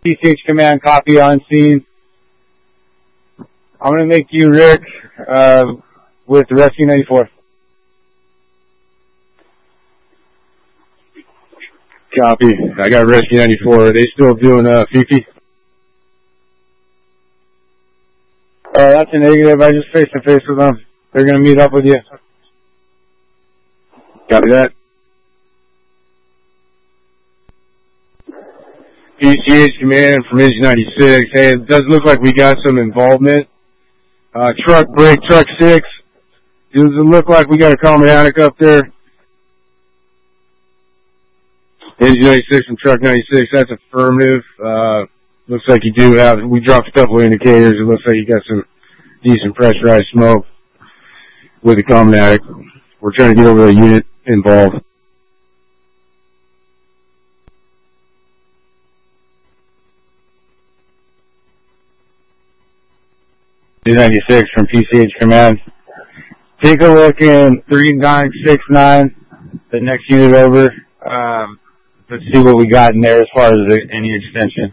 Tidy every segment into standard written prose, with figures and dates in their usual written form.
PCH Command, copy on scene. I'm going to make you Rick with Rescue 94. Copy. I got Rescue 94. Are they still doing Fifi? That's a negative. I just face-to-face with them. They're going to meet up with you. Copy that. PCH Command from Engine 96. Hey, it does look like we got some involvement. Truck break, truck 6. Does it look like we got a common up there? Engine 96 from truck 96. That's affirmative. Looks like you do have, we dropped a couple of indicators. It looks like you got some decent pressurized smoke with the common attic. We're trying to get over the unit involved. Engine 96 from PCH Command. Take a look in 3969, the next unit over. Let's see what we got in there as far as any extension.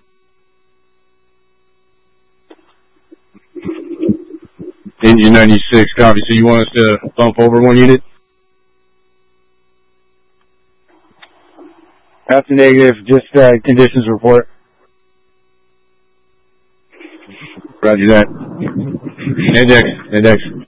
Engine 96, copy. So you want us to bump over one unit? That's a negative. Just conditions report. Roger that. Index.